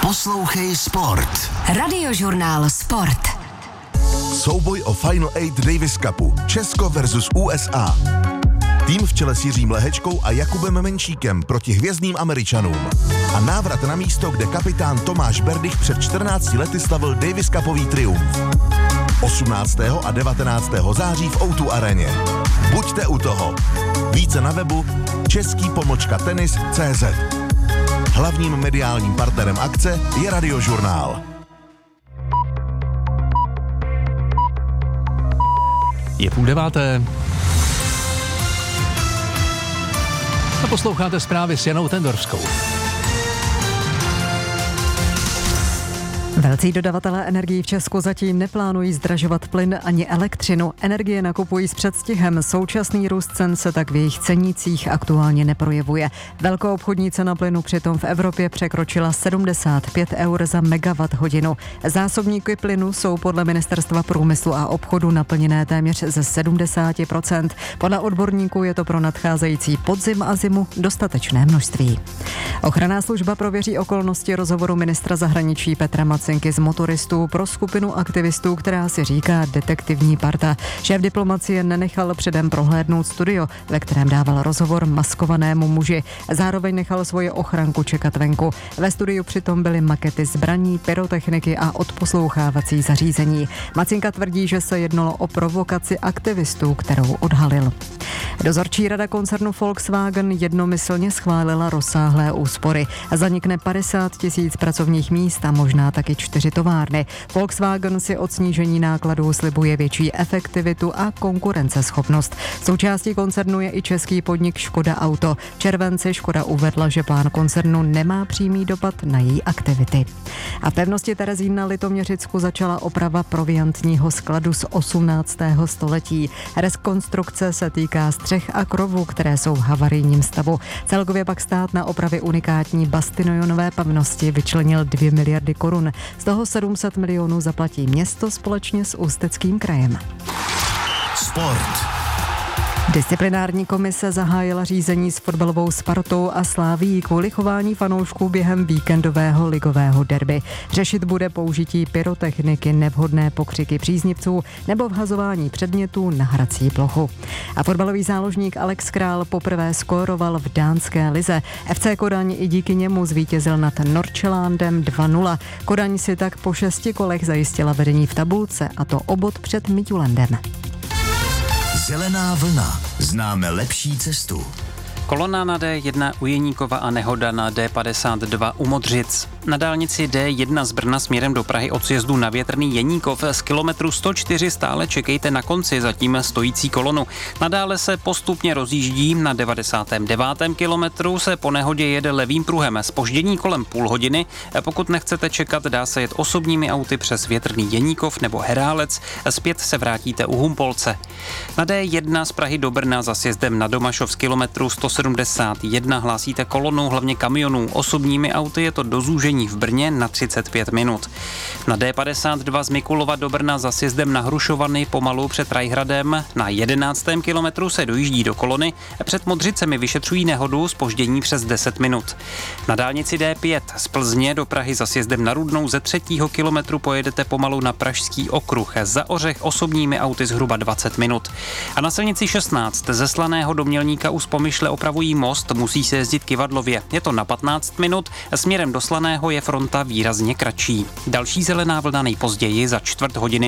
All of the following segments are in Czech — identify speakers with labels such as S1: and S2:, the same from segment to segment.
S1: Poslouchej Sport.
S2: Radiožurnál Sport.
S3: Souboj o Final 8 Davis Cupu. Česko versus USA. Tým v čele s Jiřím Lehečkou a Jakubem Menšíkem proti hvězdným Američanům. A návrat na místo, kde kapitán Tomáš Berdych před 14 lety slavil Davis Cupový triumf. 18. a 19. září v O2 aréně. Buďte u toho. Více na webu český-tenis.cz. Hlavním mediálním partnerem akce je Radiožurnál.
S4: Je 8:30. A posloucháte zprávy s Janou Tendorskou.
S5: Velcí dodavatelé energií v Česku zatím neplánují zdražovat plyn ani elektřinu. Energie nakupují s předstihem. Současný růst cen se tak v jejich cenících aktuálně neprojevuje. Velkoobchodní cena plynu přitom v Evropě překročila 75 eur za megawatt hodinu. Zásobníky plynu jsou podle Ministerstva průmyslu a obchodu naplněné téměř ze 70%. Podle odborníků je to pro nadcházející podzim a zimu dostatečné množství. Ochranná služba prověří okolnosti rozhovoru ministra zahraničí Petra Macinky z motoristů pro skupinu aktivistů, která si říká Detektivní parta. Šéf diplomacie nenechal předem prohlédnout studio, ve kterém dával rozhovor maskovanému muži. Zároveň nechal svoji ochranku čekat venku. Ve studiu přitom byly makety zbraní, pyrotechniky a odposlouchávací zařízení. Macinka tvrdí, že se jednalo o provokaci aktivistů, kterou odhalil. Dozorčí rada koncernu Volkswagen jednomyslně schválila rozsáhlé úspory. Zanikne 50 000 pracovních míst a možná taky 4 továrny. Volkswagen si od snížení nákladů slibuje větší efektivitu a konkurenceschopnost. Součástí koncernu je i český podnik Škoda Auto. V červenci Škoda uvedla, že plán koncernu nemá přímý dopad na její aktivity. A v pevnosti Terezín na Litoměřicku začala oprava proviantního skladu z 18. století. Rekonstrukce se týká střech a krovů, které jsou v havarijním stavu. Celkově pak stát na opravy unikátní Bastinojonové pevnosti vyčlenil 2 miliardy korun. Z toho 700 milionů zaplatí město společně s Ústeckým krajem.
S1: Sport.
S5: Disciplinární komise zahájila řízení s fotbalovou Spartou a Slavií kvůli chování fanoušků během víkendového ligového derby. Řešit bude použití pyrotechniky, nevhodné pokřiky příznivců nebo vhazování předmětů na hrací plochu. A fotbalový záložník Alex Král poprvé skóroval v dánské lize. FC Kodaň i díky němu zvítězil nad Nordsjællandem 2-0. Kodaň si tak po 6 kolech zajistila vedení v tabulce, a to o bod před Midtjyllandem.
S1: Zelená vlna. Známe lepší cestu.
S6: Kolona na D1 u Jeníkova a nehoda na D52 u Modřic. Na dálnici D1 z Brna směrem do Prahy od sjezdu na Větrný Jeníkov z kilometru 104 stále čekejte na konci zatím stojící kolonu. Nadále se postupně rozjíždí, na 99. kilometru se po nehodě jede levým pruhem. Zpoždění kolem půl hodiny. Pokud nechcete čekat, dá se jet osobními auty přes Větrný Jeníkov nebo Herálec. Zpět se vrátíte u Humpolce. Na D1 z Prahy do Brna za sjezdem na Domašov z kilometru 171 hlásíte kolonu hlavně kamionů. Osobními auty je to do zúžení v Brně na 35 minut. Na D52 z Mikulova do Brna za sjezdem na Hrušovany pomalu před Rajhradem na 11. kilometru se dojíždí do kolony. Před Modřicemi vyšetřují nehodu, zpoždění přes 10 minut. Na dálnici D5 z Plzně do Prahy za sjezdem na Rudnou ze 3. kilometru pojedete pomalu na Pražský okruh. Za Ořech osobními auty zhruba 20 minut. A na silnici 16 ze Slaného do Mělníka u Spomyšle opravují most, musí se jezdit Kyvadlově. Je to na 15 minut, směrem do Slaného je fronta výrazně kratší. Další zelená vlna nejpozději za 4 hodiny.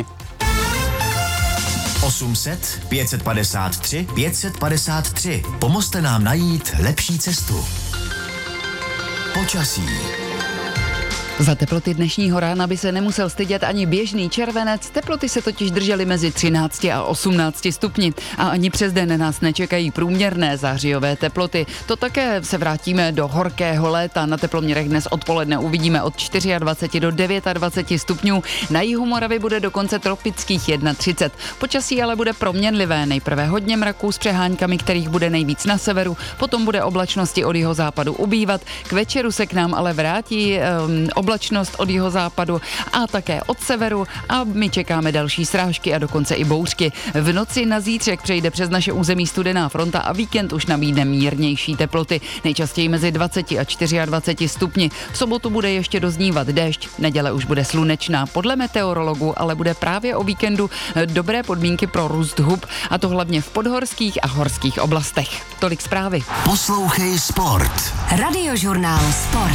S1: 800 553 553. Pomozte nám najít lepší cestu. Počasí.
S7: Za teploty dnešního rána by se nemusel stydět ani běžný červenec, teploty se totiž držely mezi 13 a 18 stupni a ani přes den nás nečekají průměrné zářijové teploty. To také se vrátíme do horkého léta. Na teploměrech dnes odpoledne uvidíme od 24 do 29 stupňů. Na jihu Moravy bude dokonce tropických 31. Počasí ale bude proměnlivé. Nejprve hodně mraků s přeháňkami, kterých bude nejvíc na severu, potom bude oblačnosti od jihozápadu ubývat. K večeru se k nám ale vrátí oblačnost od jihozápadu a také od severu a my čekáme další srážky a dokonce i bouřky. V noci na zítřek přejde přes naše území studená fronta a víkend už nabídne mírnější teploty, nejčastěji mezi 20 a 24 stupni. V sobotu bude ještě doznívat déšť, neděle už bude slunečná. Podle meteorologů ale bude právě o víkendu dobré podmínky pro růst hub, a to hlavně v podhorských a horských oblastech. Tolik zprávy.
S1: Poslouchej Sport.
S2: Radiožurnál Sport.